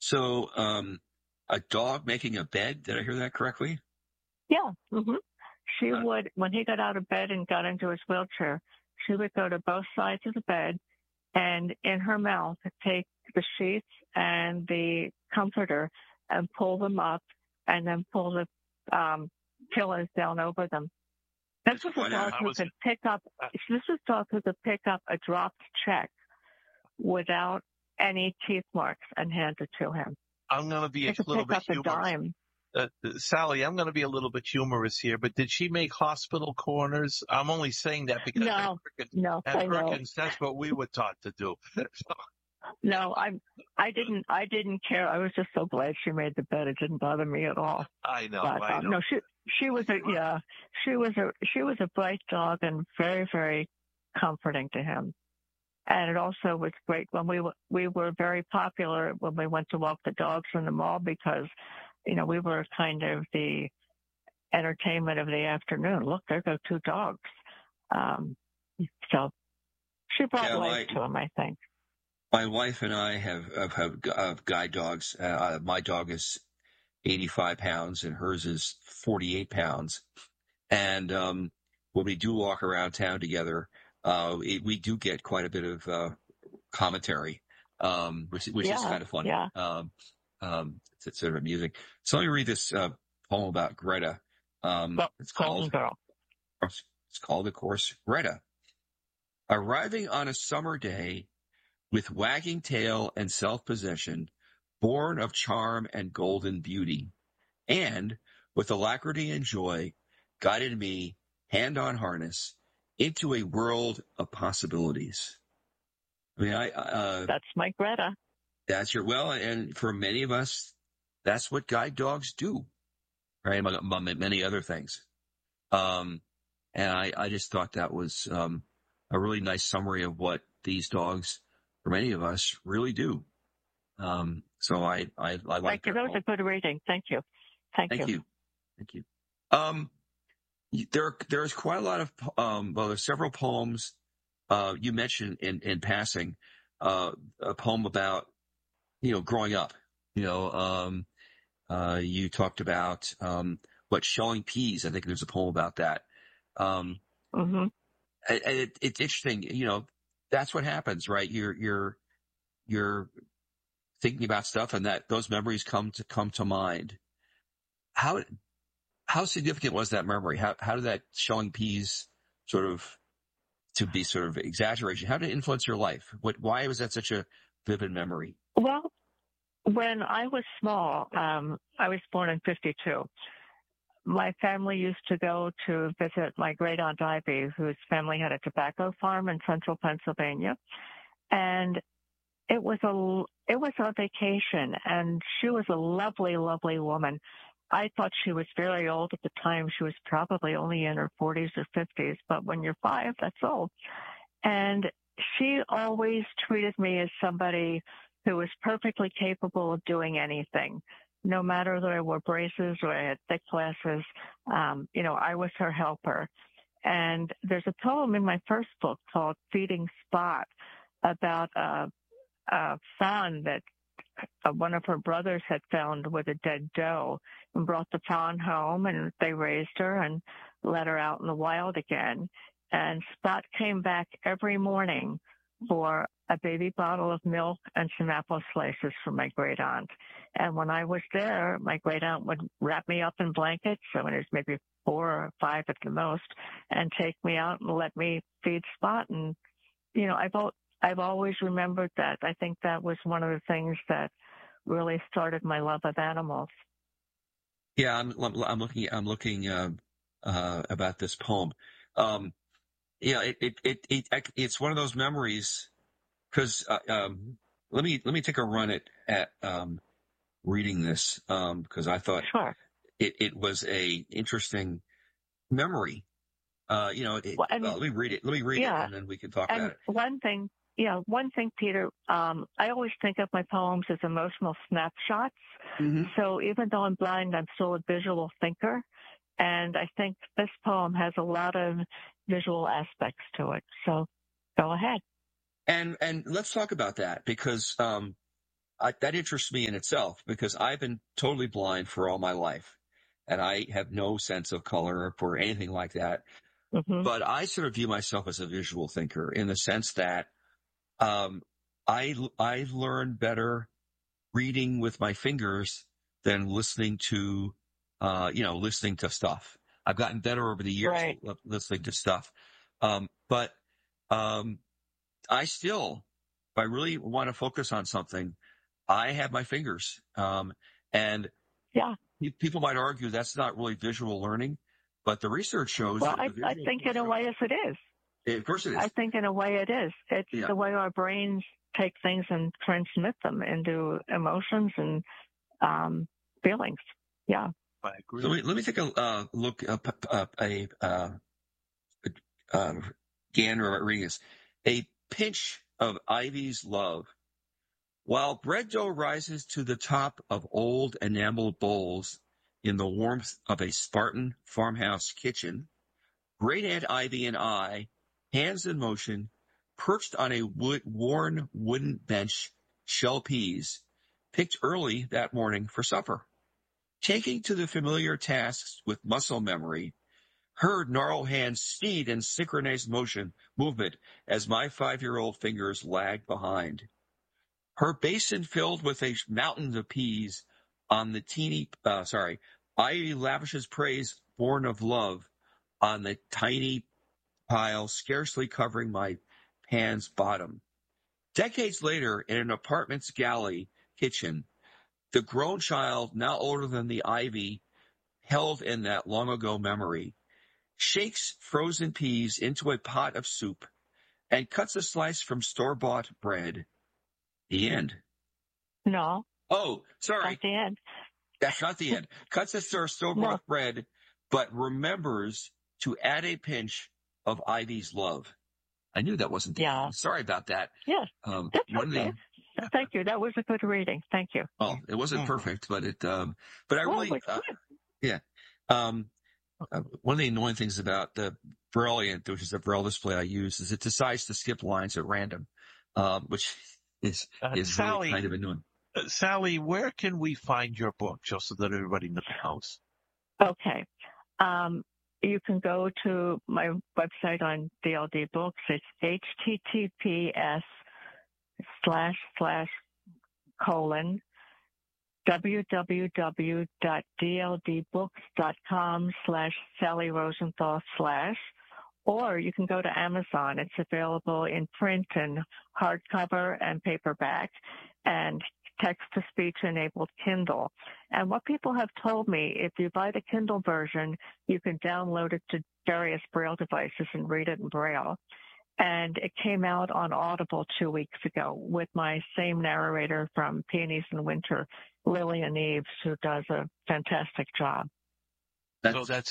So, a dog making a bed. Did I hear that correctly? Yeah. She Uh, would, when he got out of bed and got into his wheelchair, she would go to both sides of the bed and in her mouth take the sheets and the comforter and pull them up and then pull the pillows down over them. This just was a point dog out. who could pick up. This was a dog who could pick up a dropped check without any teeth marks and hand it to him. I'm going to be He a could little pick bit up a humorous. dime. Sally, I'm going to be a little bit humorous here, but did she make hospital corners? I'm only saying that because No, at I know. Perkins, that's what we were taught to do. No, I didn't care. I was just so glad she made the bed. It didn't bother me at all. I know. But no, she was a bright dog and very, very comforting to him. And it also was great when we were very popular when we went to walk the dogs in the mall because, we were kind of the entertainment of the afternoon. Look, there go two dogs. So she brought life to him, I think. My wife and I have guide dogs. My dog is 85 pounds and hers is 48 pounds. And when we do walk around town together, we do get quite a bit of commentary, which is kind of funny. Yeah. It's sort of amusing. So let me read this poem about Greta. It's called, of course, Greta. Arriving on a summer day with wagging tail and self-possession, born of charm and golden beauty, and with alacrity and joy, guided me, hand on harness, into a world of possibilities. I mean, that's my Greta. That's and for many of us, that's what guide dogs do, right? Among many other things. And I just thought that was a really nice summary of what these dogs, for many of us, really do. So I like that. Thank you. That was a good reading. Thank you. Thank you. There's quite a lot of there's several poems. You mentioned in passing a poem about growing up. You talked about shelling peas. I think there's a poem about that. It's interesting. That's what happens, right? You're thinking about stuff, and that those memories come to mind. How significant was that memory? How did that shelling peas to be exaggeration? How did it influence your life? Why was that such a vivid memory? Well, when I was small, I was born in 1952. My family used to go to visit my great aunt Ivy, whose family had a tobacco farm in central Pennsylvania, and it was a vacation, and she was a lovely, lovely woman. I thought she was very old at the time. She was probably only in her 40s or 50s, but when you're 5, that's old. And she always treated me as somebody who was perfectly capable of doing anything. No matter whether I wore braces or I had thick glasses, I was her helper. And there's a poem in my first book called Feeding Spot about a fawn that one of her brothers had found with a dead doe and brought the fawn home, and they raised her and let her out in the wild again. And Spot came back every morning for a baby bottle of milk and some apple slices from my great aunt. And when I was there, my great aunt would wrap me up in blankets, so it was maybe 4 or 5 at the most, and take me out and let me feed Spot. And, I've always remembered that. I think that was one of the things that really started my love of animals. Yeah, I'm looking about this poem. It's one of those memories because let me take a run at reading this because I thought it was a interesting memory. Let me read it. Let me read it, and then we can talk about it. One thing, Peter, I always think of my poems as emotional snapshots. Mm-hmm. So even though I'm blind, I'm still a visual thinker. And I think this poem has a lot of visual aspects to it. So go ahead. And let's talk about that because that interests me in itself because I've been totally blind for all my life, and I have no sense of color or anything like that. Mm-hmm. But I sort of view myself as a visual thinker in the sense that I learn better reading with my fingers than listening to stuff. I've gotten better over the years Right. listening to stuff. But I still, if I really want to focus on something, I have my fingers. And yeah, people might argue that's not really visual learning, but the research shows. Well, I think in a way, yes, it is. Of course it is. I think in a way it is. It's the way our brains take things and transmit them into emotions and feelings. Yeah. I agree. So let me take a look up Gan Rodriguez. A pinch of Ivy's love. While bread dough rises to the top of old enameled bowls in the warmth of a Spartan farmhouse kitchen, Great Aunt Ivy and I, hands in motion, perched on a worn wooden bench, shell peas, picked early that morning for supper. Taking to the familiar tasks with muscle memory, heard gnarled hands speed in synchronized movement as my 5-year-old fingers lagged behind. Her basin filled with a mountain of peas on the Ivy lavishes praise born of love on the tiny pile scarcely covering my pan's bottom. Decades later, in an apartment's galley kitchen, the grown child, now older than the Ivy, held in that long-ago memory, shakes frozen peas into a pot of soup and cuts a slice from store-bought bread. The end. No. Oh, sorry. That's the end. That's not the end. Cuts a store-bought bread, but remembers to add a pinch of Ivy's love. I knew that wasn't the end. Sorry about that. Yes. That's okay. Thank you. That was a good reading. Thank you. Oh, it wasn't perfect, but but I really, one of the annoying things about the Brilliant, which is the Braille display I use, is it decides to skip lines at random, which is Sally, really kind of annoying. Sally, where can we find your book, just so that everybody knows? Okay. You can go to my website on DLD Books. It's https://www.dldbooks.com/Sally Rosenthal/ or you can go to Amazon. It's available in print and hardcover and paperback and text-to-speech enabled Kindle. And what people have told me, if you buy the Kindle version, you can download it to various Braille devices and read it in Braille. And it came out on Audible 2 weeks ago with my same narrator from Peonies in Winter, Lillian Eves, who does a fantastic job. So that's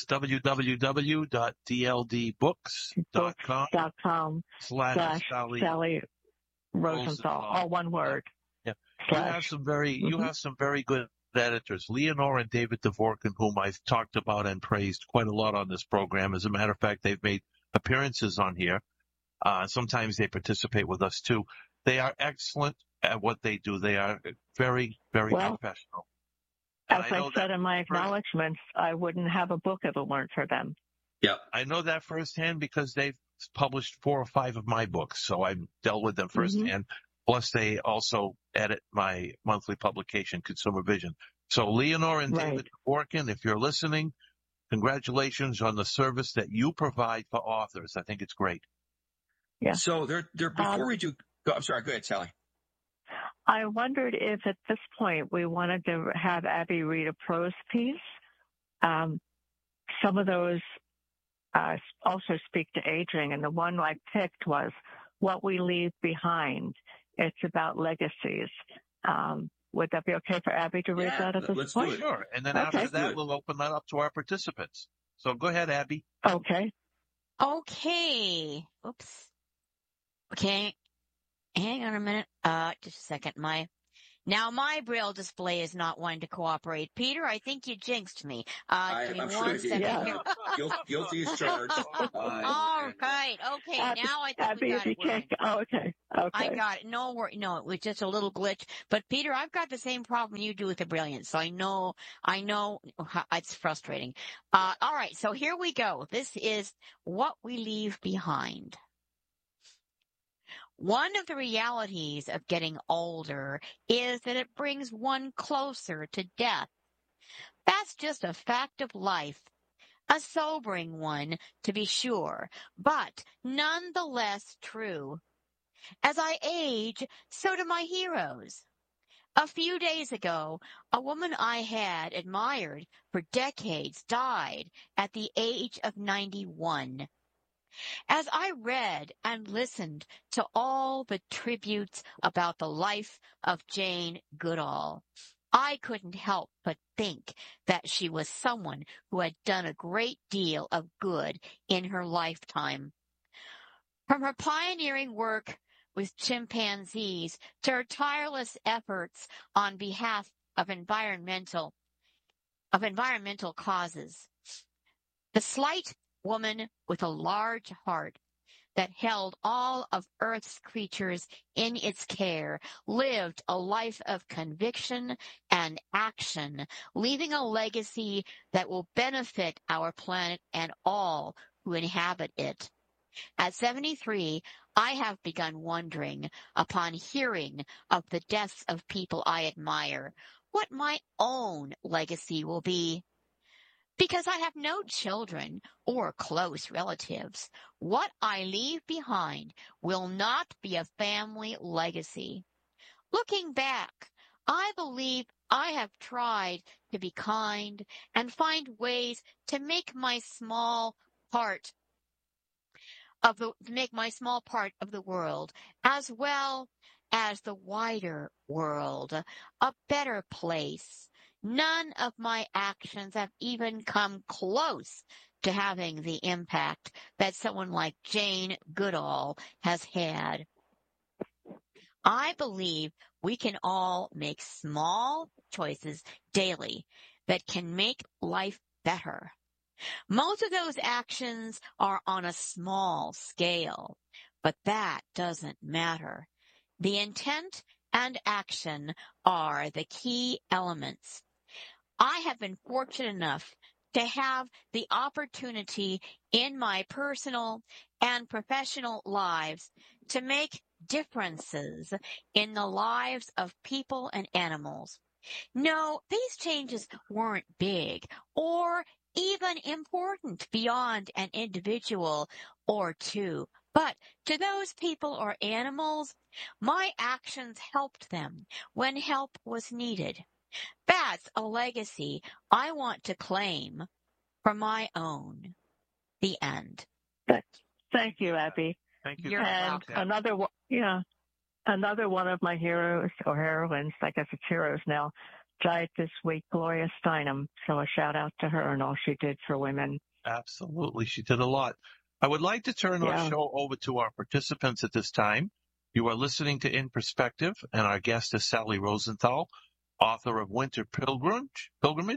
www.dldbooks.com/Sally Rosenthal, all one word. Yeah. You have some very good editors, Leonore and David Dvorkin, whom I've talked about and praised quite a lot on this program. As a matter of fact, they've made appearances on here. Sometimes they participate with us too. They are excellent at what they do. They are very, very professional. As I said in my acknowledgments, I wouldn't have a book if it weren't for them. Yeah, I know that firsthand because they've published 4 or 5 of my books, so I've dealt with them firsthand. Plus, they also edit my monthly publication, Consumer Vision. So, Leonore and David Dvorkin, if you're listening, congratulations on the service that you provide for authors. I think it's great. Yeah. So, before we do, I'm sorry. Go ahead, Sally. I wondered if at this point we wanted to have Abby read a prose piece. Some of those also speak to aging, and the one I picked was What We Leave Behind. It's about legacies. Would that be okay for Abby to read that at this point? Sure. And then after that, we'll open that up to our participants. So go ahead, Abby. Okay. Oops. Okay. Hang on a minute. Just a second. My Braille display is not wanting to cooperate. Peter, I think you jinxed me. Give me one second here. Guilty as charged. All right. Okay. Now I think Abby, we got it. okay. Okay. I got it. No worry. No, it was just a little glitch. But Peter, I've got the same problem you do with the brilliance. So I know it's frustrating. All right. So here we go. This is what we leave behind. One of the realities of getting older is that it brings one closer to death. That's just a fact of life. A sobering one, to be sure, but nonetheless true. As I age, so do my heroes. A few days ago, a woman I had admired for decades died at the age of 91. As I read and listened to all the tributes about the life of Jane Goodall, I couldn't help but think that she was someone who had done a great deal of good in her lifetime. From her pioneering work with chimpanzees to her tireless efforts on behalf of environmental causes. The slight woman with a large heart that held all of Earth's creatures in its care lived a life of conviction and action, leaving a legacy that will benefit our planet and all who inhabit it. At 73, I have begun wondering, upon hearing of the deaths of people I admire, what my own legacy will be. Because I have no children or close relatives, what I leave behind will not be a family legacy. Looking back, I believe I have tried to be kind and find ways to make my small part of the world, as well as the wider world, a better place. None of my actions have even come close to having the impact that someone like Jane Goodall has had. I believe we can all make small choices daily that can make life better. Most of those actions are on a small scale, but that doesn't matter. The intent and action are the key elements. I have been fortunate enough to have the opportunity in my personal and professional lives to make differences in the lives of people and animals. No, these changes weren't big or even important beyond an individual or two. But to those people or animals, my actions helped them when help was needed. That's a legacy I want to claim for my own. The end. Thank you, Abby. Thank you. You're And welcome. another one of my heroes or heroines, I guess it's heroes now, died this week, Gloria Steinem. So a shout out to her and all she did for women. Absolutely. She did a lot. I would like to turn our show over to our participants at this time. You are listening to In Perspective, and our guest is Sally Rosenthal, author of Winter Pilgrimage,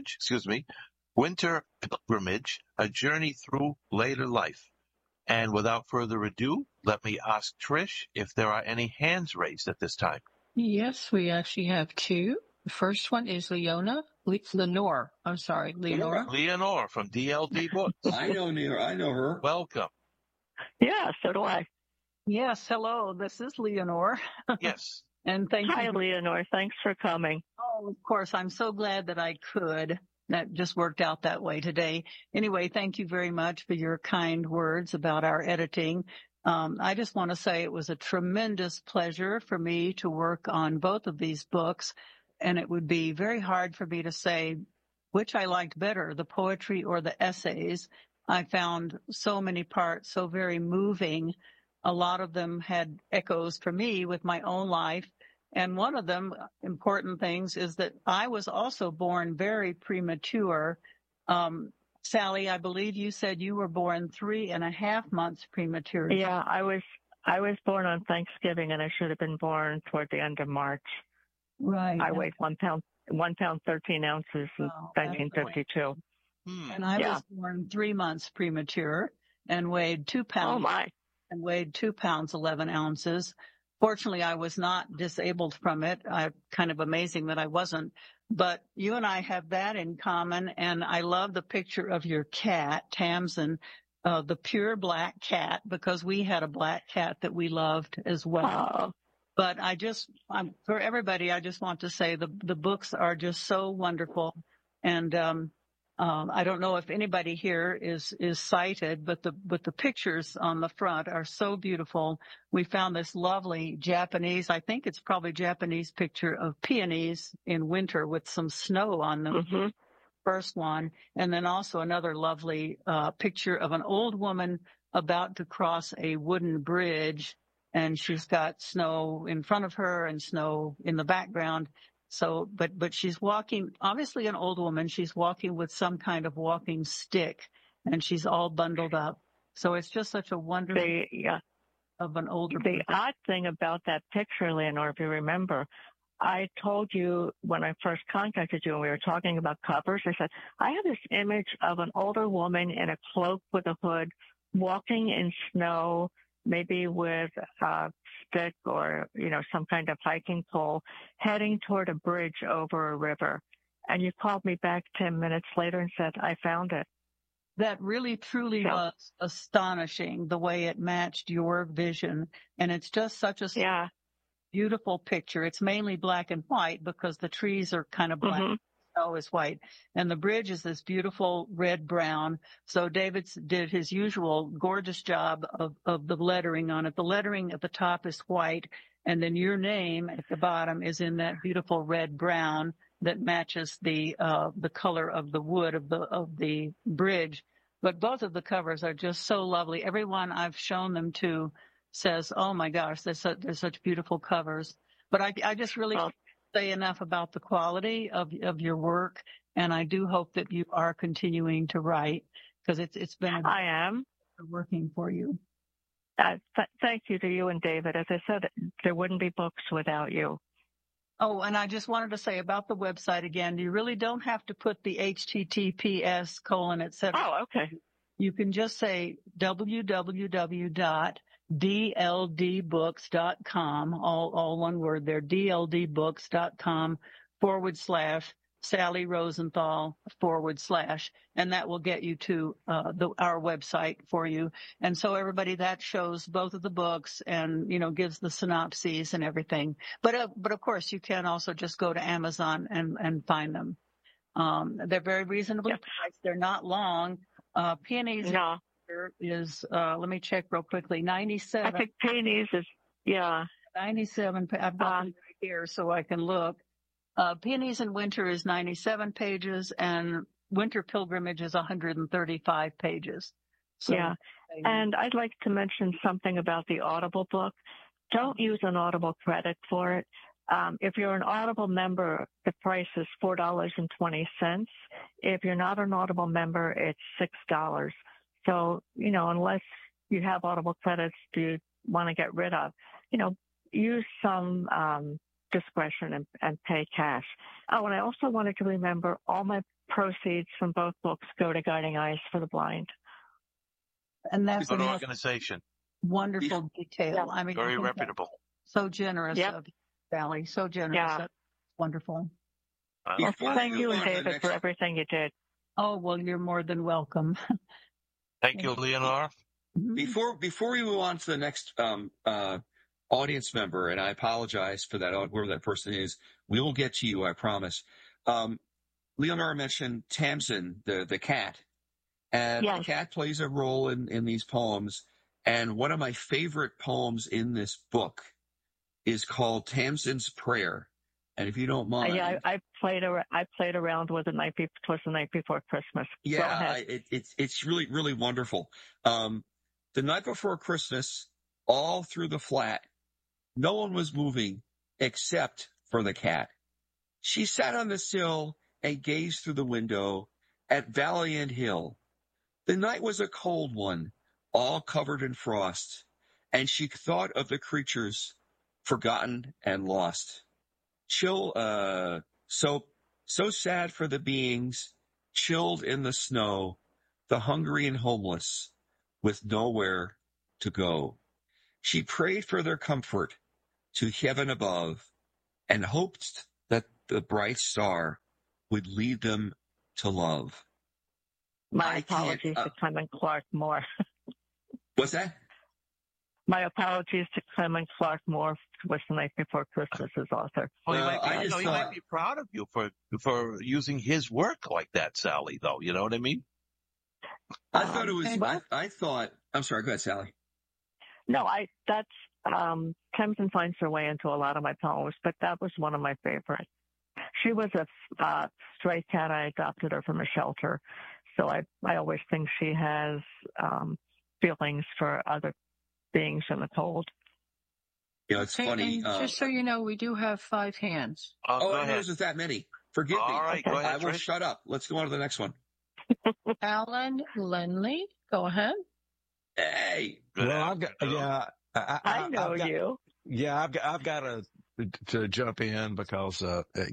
A Journey Through Later Life. And without further ado, let me ask Trish if there are any hands raised at this time. Yes, we actually have two. The first one is Leonora. Leonora from DLD Books. I know her. Welcome. Yeah, so do I. Yes, hello. This is Leonora. Yes. And thank you. Hi, Leonora. Thanks for coming. Oh, of course. I'm so glad that I could. That just worked out that way today. Anyway, thank you very much for your kind words about our editing. I just want to say it was a tremendous pleasure for me to work on both of these books, and it would be very hard for me to say which I liked better, the poetry or the essays. I found so many parts so very moving. A lot of them had echoes for me with my own life. And one of them, important things, is that I was also born very premature. Sally, I believe you said you were born 3.5 months premature. Yeah, I was born on Thanksgiving, and I should have been born toward the end of March. Right. I weighed 1 pound 13 ounces in 1952. And I was born 3 months premature and weighed 2 pounds. Oh my! And weighed 2 pounds 11 ounces. Fortunately, I was not disabled from it. Kind of amazing that I wasn't. But you and I have that in common, and I love the picture of your cat, Tamsin, the pure black cat, because we had a black cat that we loved as well. Oh. But for everybody, I just want to say the books are just so wonderful. And I don't know if anybody here is sighted, but the pictures on the front are so beautiful. We found this lovely Japanese, I think it's probably Japanese picture of peonies in winter with some snow on them. Mm-hmm. First one. And then also another lovely picture of an old woman about to cross a wooden bridge. And she's got snow in front of her and snow in the background. So, but she's walking, obviously an old woman. She's walking with some kind of walking stick, and she's all bundled up. So it's just such a wonderful of an older person. The odd thing about that picture, Leonore, if you remember, I told you when I first contacted you and we were talking about covers, I said, I have this image of an older woman in a cloak with a hood walking in snow, maybe with a stick or, some kind of hiking pole, heading toward a bridge over a river. And you called me back 10 minutes later and said, I found it. That really, truly was astonishing, the way it matched your vision. And it's just such a beautiful picture. It's mainly black and white because the trees are kind of black. Mm-hmm. Snow is white. And the bridge is this beautiful red-brown. So David did his usual gorgeous job of the lettering on it. The lettering at the top is white, and then your name at the bottom is in that beautiful red-brown that matches the color of the wood of the bridge. But both of the covers are just so lovely. Everyone I've shown them to says, oh my gosh, they're such beautiful covers. But I just really can't say enough about the quality of your work, and I do hope that you are continuing to write, because it's been working for you. Thank you to you and David. As I said, there wouldn't be books without you. Oh, and I just wanted to say about the website again, you really don't have to put the HTTPS : etc. Oh, okay. You can just say www.dldbooks.com, all one word there, dldbooks.com /Sally Rosenthal /, and that will get you to our website for you. And so everybody, that shows both of the books and, gives the synopses and everything. But of course, you can also just go to Amazon and find them. They're very reasonably priced. They're not long. Peonies is, let me check real quickly, 97. I think Peonies is, 97. I've got it right here so I can look. Peonies in Winter is 97 pages, and Winter Pilgrimage is 135 pages. So, and I'd like to mention something about the Audible book. Don't use an Audible credit for it. If you're an Audible member, the price is $4.20. If you're not an Audible member, it's $6. So, unless you have Audible credits you want to get rid of, use some discretion and pay cash. Oh, and I also wanted to remember all my proceeds from both books go to Guiding Eyes for the Blind. And that's an organization. Wonderful detail. Yeah. I mean, very reputable. So generous of Sally. So generous. Yeah. That's wonderful. Well, thank you and David for everything you did. Oh, well, you're more than welcome. Thank you, Leonore. Before we move on to the next audience member, and I apologize for that, whoever that person is, we will get to you, I promise. Leonore mentioned Tamsin, the cat. And the cat plays a role in these poems. And one of my favorite poems in this book is called Tamsin's Prayer. And if you don't mind, I played around with the night before Christmas. Yeah, it's really, really wonderful. The night before Christmas, all through the flat, no one was moving except for the cat. She sat on the sill and gazed through the window at valley and hill. The night was a cold one, all covered in frost, and she thought of the creatures forgotten and lost. So sad for the beings chilled in the snow, the hungry and homeless with nowhere to go. She prayed for their comfort, to heaven above and hoped that the bright star would lead them to love. My apologies to Clement Clark Moore. What's that? My apologies to Clement Clark Moore, was The Night Before Christmas, as author. Well, he might be proud of you for using his work like that, Sally, though. You know what I mean? I thought it was, I'm sorry, go ahead, Sally. No, Tamsin finds her way into a lot of my poems, but that was one of my favorites. She was a stray cat. I adopted her from a shelter. So I always think she has feelings for other beings in the cold. Yeah, it's funny. Just so you know, we do have 5 hands. Oh, it wasn't that many. Forgive me. All right, go ahead, I will shut up. Let's go on to the next one. Alan Lenley, go ahead. Hey. Well, I know you. Yeah, I've got to jump in because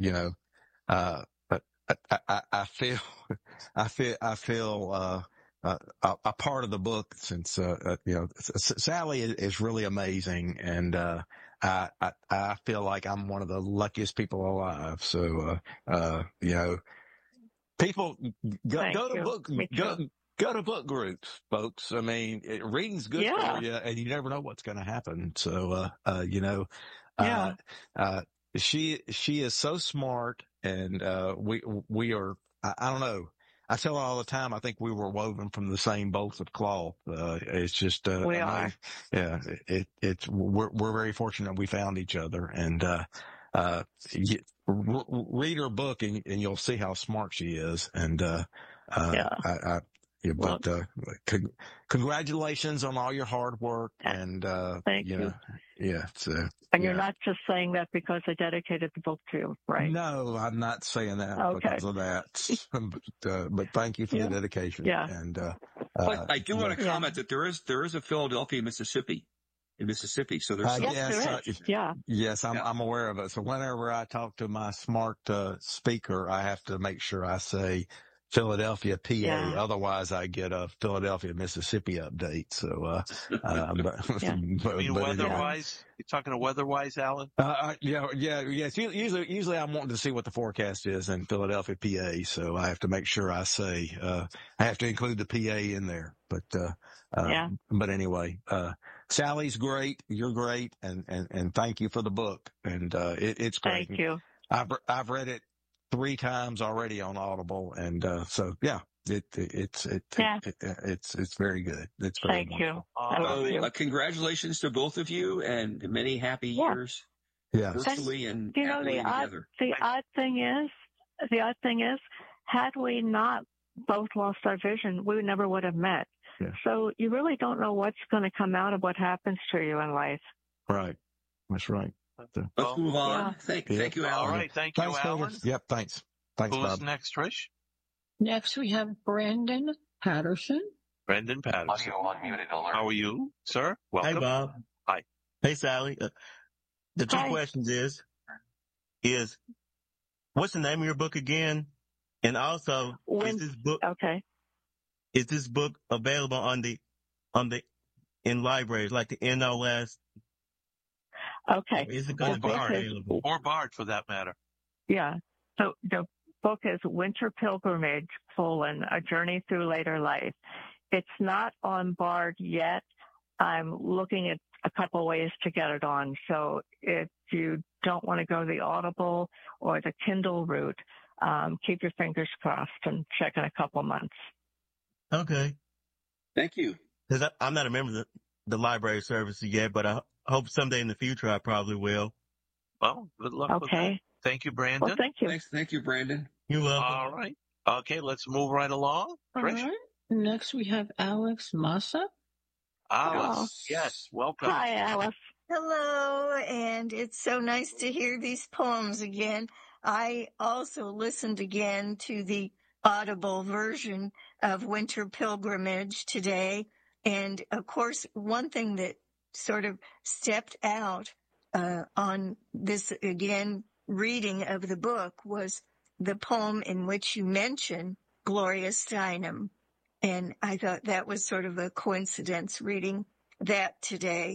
I feel a part of the book since Sally is really amazing, and I feel like I'm one of the luckiest people alive. So people go to book groups, folks. I mean, reading's good for you, and you never know what's going to happen. So she is so smart, and we are. I don't know. I tell her all the time, I think we were woven from the same bolts of cloth. It's just, we are. Yeah, we're very fortunate we found each other, and, read her book and you'll see how smart she is. And, congratulations on all your hard work. And, thank you. Yeah. And you're not just saying that because I dedicated the book to you, right? No, I'm not saying that because of that. But thank you for the dedication. Yeah. And but I do want to comment that there is a Philadelphia, Mississippi. In Mississippi, so there's yes, I'm aware of it. So whenever I talk to my smart speaker, I have to make sure I say Philadelphia, PA. Yeah. Otherwise, I get a Philadelphia, Mississippi update. So, weather-wise, you're talking to weather-wise, Alan? Yes. Usually I'm wanting to see what the forecast is in Philadelphia, PA. So I have to make sure I say, I have to include the PA in there. But anyway, Sally's great. You're great. And thank you for the book. And, it's great. Thank you. I've read it 3 times already on Audible, and it's very good. It's very Thank you. Congratulations to both of you, and many happy years. Yeah, virtually and the odd thing is, had we not both lost our vision, we never would have met. Yeah. So you really don't know what's going to come out of what happens to you in life. Right. That's right. Let's move on. Yeah. Thank you, Alan. All right. Thank you, Alan. Yep. Thanks, Bob. Who's next, Trish? Next, we have Brandon Patterson. Brandon Patterson. How are you, sir? Welcome. Hey, Bob. Hi. Hey, Sally. The 2 questions is what's the name of your book again? And also, is this book available in libraries like the NOS? Okay. Is it going to be available? Or Bard, for that matter. Yeah. So the book is Winter Pilgrimage, A Journey Through Later Life. It's not on Bard yet. I'm looking at a couple ways to get it on. So if you don't want to go the Audible or the Kindle route, keep your fingers crossed and check in a couple months. Okay. Thank you. Because I'm not a member of the library services yet, but I hope someday in the future I probably will. Well, good luck with that. Thank you, Brandon. Well, thank you. Thank you, Brandon. You're welcome. All right. Okay, let's move right along. Trish? All right. Next, we have Alex Massa. Alice, yes, welcome. Hi, Alice. Hello, and it's so nice to hear these poems again. I also listened again to the Audible version of Winter Pilgrimage today. And of course, one thing that sort of stepped out on this, again, reading of the book was the poem in which you mention Gloria Steinem. And I thought that was sort of a coincidence reading that today.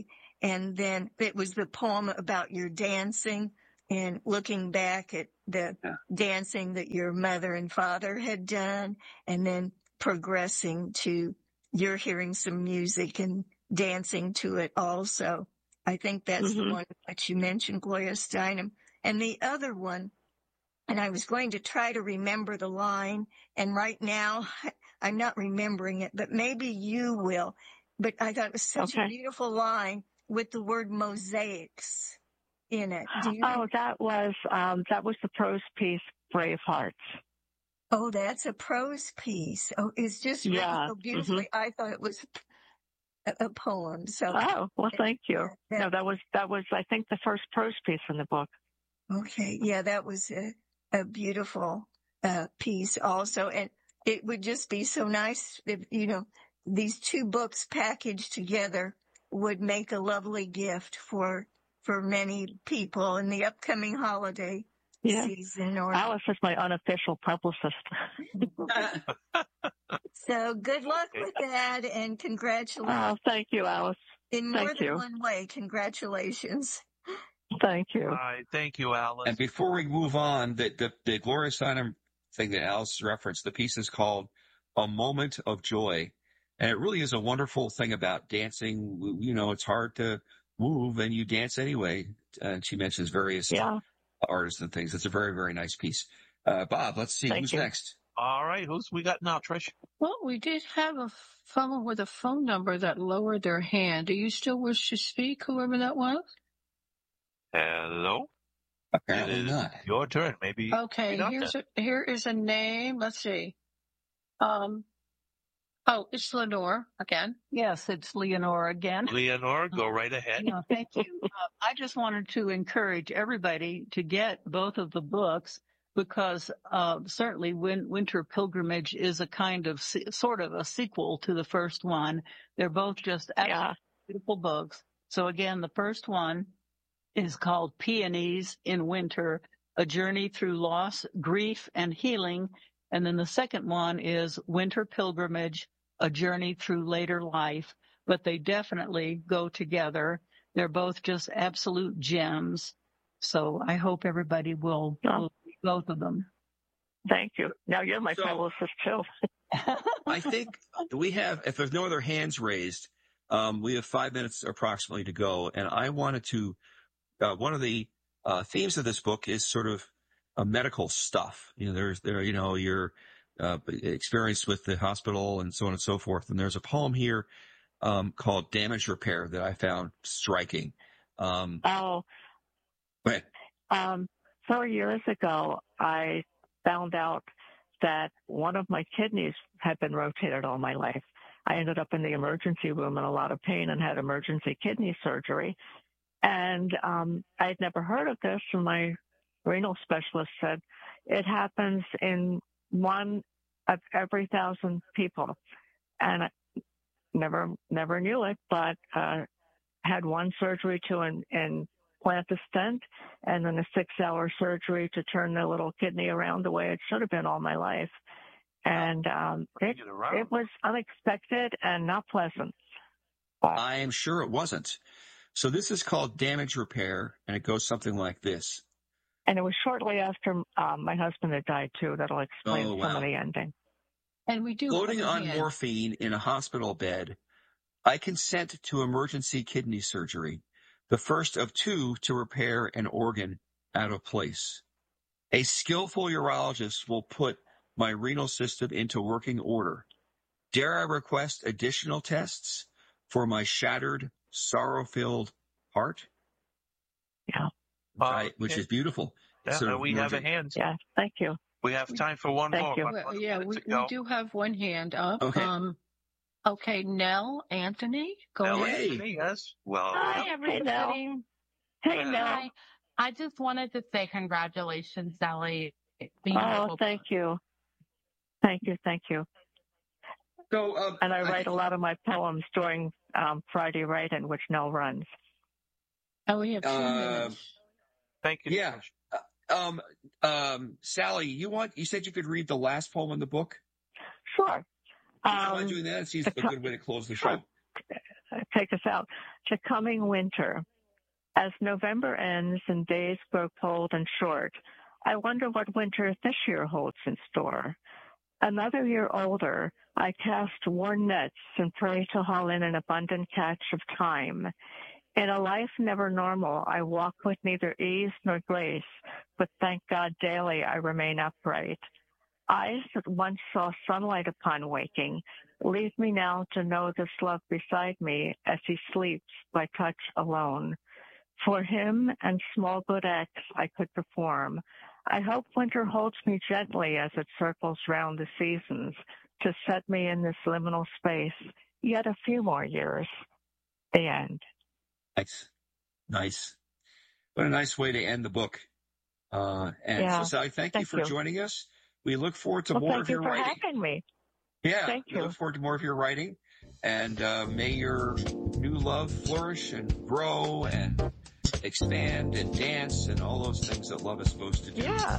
And then it was the poem about your dancing and looking back at the dancing that your mother and father had done, and then progressing to you're hearing some music and dancing to it also. I think that's the one that you mentioned, Gloria Steinem. And the other one, and I was going to try to remember the line, and right now I'm not remembering it, but maybe you will. But I thought it was such a beautiful line with the word mosaics in it. That was the prose piece, Brave Hearts. Oh, that's a prose piece. Oh, it's just written so beautifully. I thought it was a poem. So. Oh, well, thank you. No, that was I think the first prose piece in the book. Okay, yeah, that was a beautiful piece also, and it would just be so nice if these two books packaged together would make a lovely gift for many people in the upcoming holiday season. Alice is my unofficial publicist. So good luck with that, and congratulations. Oh, thank you, Alice. In more than one way, congratulations. Thank you. All right, thank you, Alice. And before we move on, the Gloria Steinem thing that Alice referenced, the piece is called A Moment of Joy. And it really is a wonderful thing about dancing. It's hard to move, and you dance anyway. And she mentions various artists and things. It's a very, very nice piece. Bob, let's see. Who's next? All right. Who's we got now, Trish? Well, we did have a fellow with a phone number that lowered their hand. Do you still wish to speak, whoever that was? Hello? Apparently not. Your turn. Maybe. Okay. Here is a name. Let's see. It's Lenore again. Yes, it's Leonore again. Leonore, go right ahead. Thank you. I just wanted to encourage everybody to get both of the books, because certainly Winter Pilgrimage is a kind of sort of a sequel to the first one. They're both just absolutely beautiful books. So again, the first one is called Peonies in Winter, A Journey Through Loss, Grief, and Healing. And then the second one is Winter Pilgrimage, A Journey Through Later Life. But they definitely go together. They're both just absolute gems. So I hope everybody will read both of them. Thank you. Now you're my publicist too. I think we have, if there's no other hands raised, we have 5 minutes approximately to go. And I wanted to, one of the themes of this book is sort of medical stuff. Your experience with the hospital and so on and so forth. And there's a poem here called Damage Repair that I found striking. Go ahead. 4 years ago, I found out that one of my kidneys had been rotated all my life. I ended up in the emergency room in a lot of pain and had emergency kidney surgery. And I'd never heard of this, and my renal specialist said it happens in 1 of every 1,000 people. And I never knew it, but had one surgery to implant the stent, and then a 6-hour surgery to turn the little kidney around the way it should have been all my life. And it was unexpected and not pleasant. I am sure it wasn't. So this is called Damage Repair, and it goes something like this. And it was shortly after my husband had died, too. That'll explain some of the ending. And we do. Floating on morphine in a hospital bed, I consent to emergency kidney surgery, the first of 2 to repair an organ out of place. A skillful urologist will put my renal system into working order. Dare I request additional tests for my shattered, sorrow-filled heart? Yeah. Which is beautiful. Yeah, we have a hand. Yeah, thank you. We have time for one more. We do have one hand up. Okay. Nell Anthony, go ahead. Anthony, yes. Well, hi, everybody. Hey, Nell. I just wanted to say congratulations, Sally. Thank you. Thank you. So, and I write a lot of my poems during Friday Write-In, which Nell runs. Oh, we have 2 minutes. Thank you. Yeah. Sally, you said you could read the last poem in the book? Sure. Would you mind doing that? It seems a good way to close the show. take us out to coming winter. As November ends and days grow cold and short, I wonder what winter this year holds in store. Another year older, I cast worn nets and pray to haul in an abundant catch of time. In a life never normal, I walk with neither ease nor grace, but thank God daily I remain upright. Eyes that once saw sunlight upon waking, leave me now to know this love beside me as he sleeps by touch alone. For him and small good acts I could perform, I hope winter holds me gently as it circles round the seasons to set me in this liminal space yet a few more years. The end. Nice. What a nice way to end the book. So Sally, thank you for joining us. We look forward to more of your writing. Thank you for having me. Yeah, thank you. We look forward to more of your writing. And may your new love flourish and grow and expand and dance and all those things that love is supposed to do. Yeah.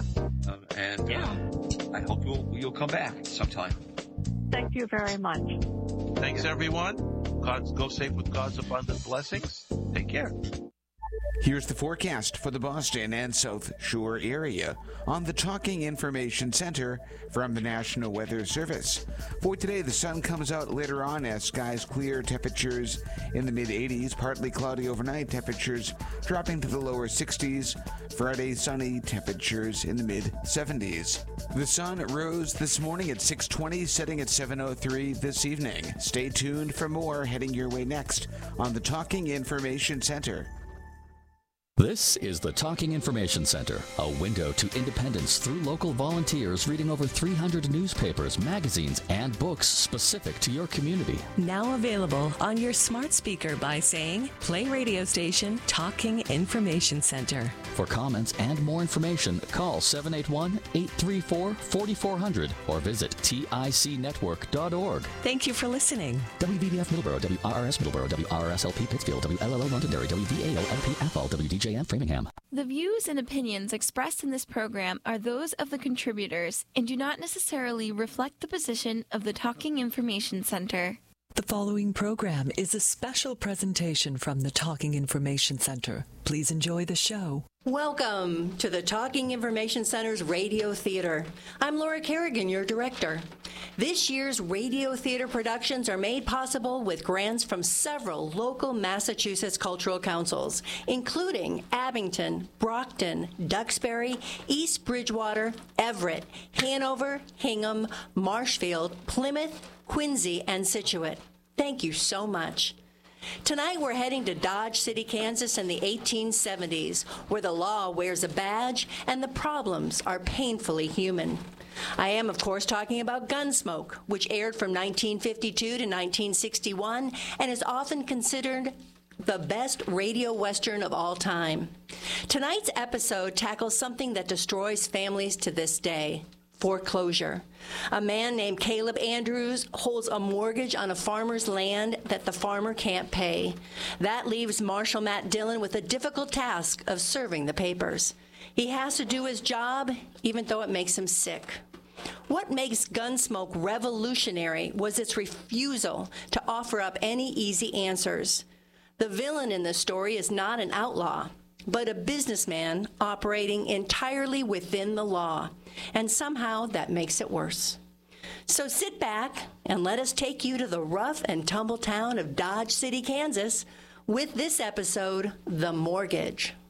I hope you'll come back sometime. Thank you very much. Thanks, everyone. Go safe with God's abundant blessings. Take care. Here's the forecast for the Boston and South Shore area on the Talking Information Center from the National Weather Service. For today, the sun comes out later on as skies clear, temperatures in the mid-80s, partly cloudy overnight, temperatures dropping to the lower 60s. Friday, sunny, temperatures in the mid-70s. The sun rose this morning at 6:20, setting at 7:03 this evening. Stay tuned for more heading your way next on the Talking Information Center. This is the Talking Information Center, a window to independence through local volunteers reading over 300 newspapers, magazines, and books specific to your community. Now available on your smart speaker by saying, play radio station Talking Information Center. For comments and more information, call 781-834-4400 or visit ticnetwork.org. Thank you for listening. WBBF Middleborough, WRRS Middleborough, WRSLP Pittsfield, WLLO Londonderry, WVAO-LP Athol, WDJM Framingham. The views and opinions expressed in this program are those of the contributors and do not necessarily reflect the position of the Talking Information Center. The following program is a special presentation from the Talking Information Center. Please enjoy the show. Welcome to the Talking Information Center's Radio Theater. I'm Laura Kerrigan, your director. This year's radio theater productions are made possible with grants from several local Massachusetts cultural councils, including Abington, Brockton, Duxbury, East Bridgewater, Everett, Hanover, Hingham, Marshfield, Plymouth, Quincy, and Scituate. Thank you so much. Tonight we're heading to Dodge City, Kansas in the 1870s, where the law wears a badge and the problems are painfully human. I am, of course, talking about Gunsmoke, which aired from 1952 to 1961 and is often considered the best radio western of all time. Tonight's episode tackles something that destroys families to this day: foreclosure. A man named Caleb Andrews holds a mortgage on a farmer's land that the farmer can't pay. That leaves Marshal Matt Dillon with a difficult task of serving the papers. He has to do his job, even though it makes him sick. What makes Gunsmoke revolutionary was its refusal to offer up any easy answers. The villain in the story is not an outlaw, but a businessman operating entirely within the law, and somehow that makes it worse. So sit back and let us take you to the rough and tumble town of Dodge City, Kansas, with this episode, The Mortgage.